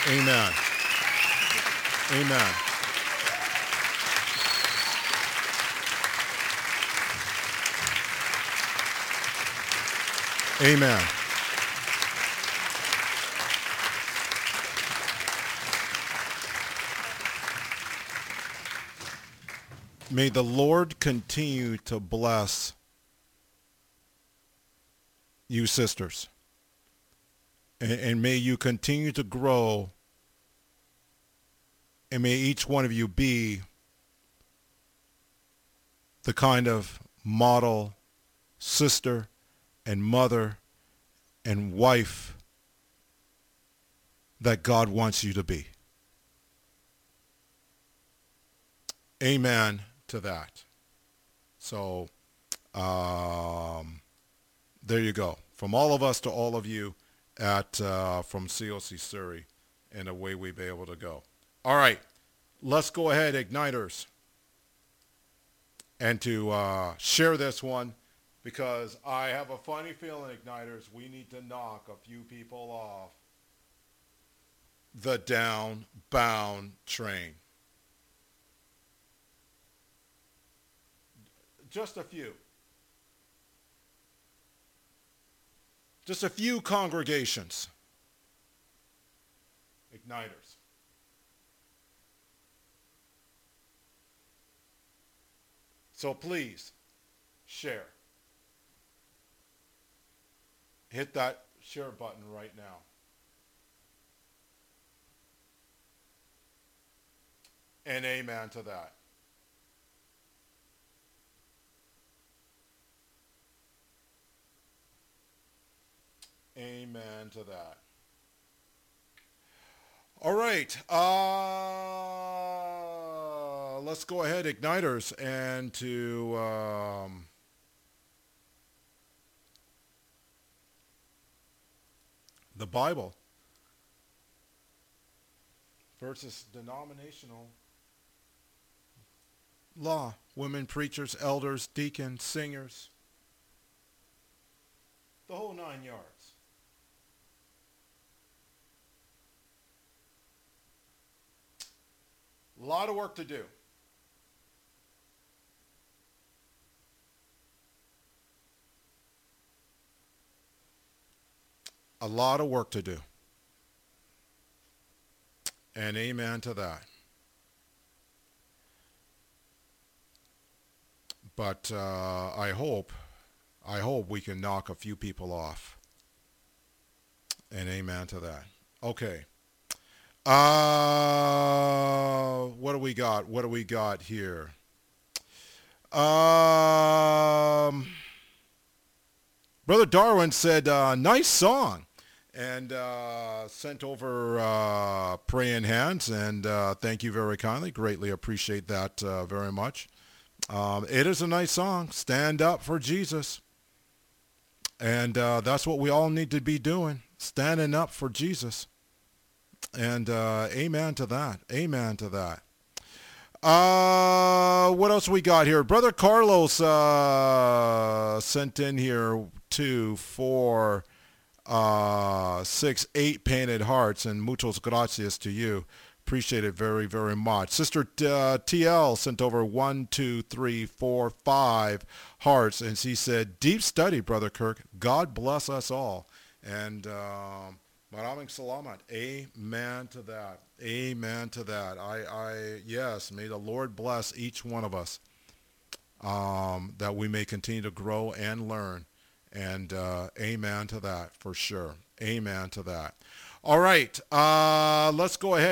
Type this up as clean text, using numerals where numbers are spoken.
Amen. Amen. Amen. May the Lord continue to bless you sisters. And may you continue to grow. And may each one of you be the kind of model sister and mother and wife that God wants you to be. Amen to that. So there you go. From all of us to all of you at from COC Surrey, and away we be able to go. All right, let's go ahead, Igniters, and to share this one, because I have a funny feeling, Igniters, we need to knock a few people off the downbound train. Just a few. Just a few congregations. Igniters. So please, share. Hit that share button right now. And amen to that. Amen to that. All right. Let's go ahead, Igniters, and to the Bible versus denominational law. Women preachers, elders, deacons, singers. The whole 9 yards. A lot of work to do. A lot of work to do. And amen to that. But I hope we can knock a few people off. And amen to that. Okay. What do we got? What do we got here? Brother Darwin said, nice song. And sent over praying hands. And thank you very kindly. Greatly appreciate that very much. It is a nice song. Stand up for Jesus. And that's what we all need to be doing. Standing up for Jesus. And amen to that. Amen to that. What else we got here? Brother Carlos sent in here 2, 4, 6, 8 painted hearts, and muchos gracias to you. Appreciate it very, very much. Sister TL sent over 1, 2, 3, 4, 5 hearts, and she said, deep study, Brother Kirk. God bless us all. And maraming salamat. Amen to that. Amen to that. Yes, may the Lord bless each one of us, that we may continue to grow and learn. And amen to that for sure. Amen to that. All right, let's go ahead.